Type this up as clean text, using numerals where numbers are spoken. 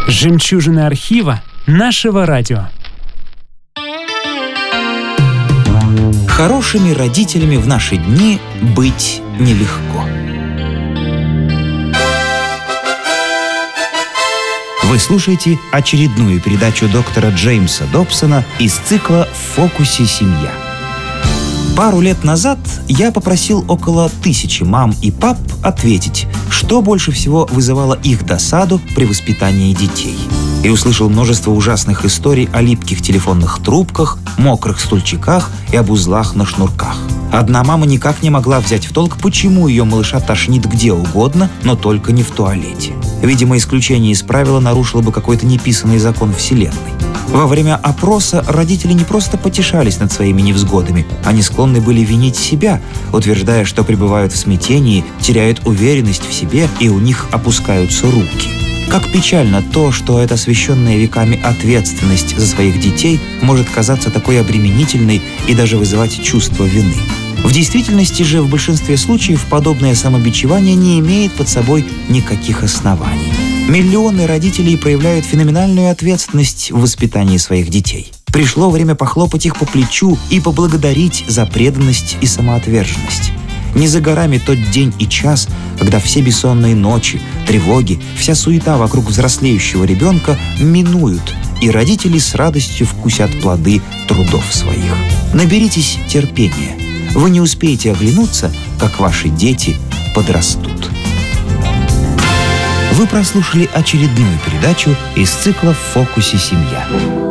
Жемчужины архива нашего радио. Хорошими родителями в наши дни быть нелегко. Вы слушаете очередную передачу доктора Джеймса Добсона из цикла «В фокусе семья». Пару лет назад я попросил около 1000 мам и пап ответить, что больше всего вызывало их досаду при воспитании детей. И услышал множество ужасных историй о липких телефонных трубках, мокрых стульчиках и об узлах на шнурках. Одна мама никак не могла взять в толк, почему ее малыша тошнит где угодно, но только не в туалете. Видимо, исключение из правила нарушило бы какой-то неписанный закон Вселенной. Во время опроса родители не просто потешались над своими невзгодами, они склонны были винить себя, утверждая, что пребывают в смятении, теряют уверенность в себе и у них опускаются руки. Как печально то, что эта освященная веками ответственность за своих детей может казаться такой обременительной и даже вызывать чувство вины. В действительности же в большинстве случаев подобное самобичевание не имеет под собой никаких оснований. Миллионы родителей проявляют феноменальную ответственность в воспитании своих детей. Пришло время похлопать их по плечу и поблагодарить за преданность и самоотверженность. Не за горами тот день и час, когда все бессонные ночи, тревоги, вся суета вокруг взрослеющего ребенка минуют, и родители с радостью вкусят плоды трудов своих. Наберитесь терпения. Вы не успеете оглянуться, как ваши дети подрастут. Вы прослушали очередную передачу из цикла «В фокусе семья».